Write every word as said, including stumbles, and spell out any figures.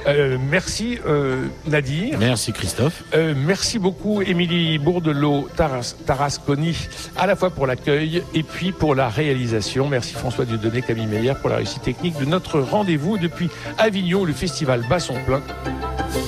Euh, merci euh, Nadir. Merci Christophe. Euh, merci beaucoup Émilie Bourdelot Taras, Tarasconi, à la fois pour l'accueil et puis pour la réalisation. Merci François Dieudonné, Camille Meyer pour la réussite technique de notre rendez-vous depuis Avignon, le festival bat son plein.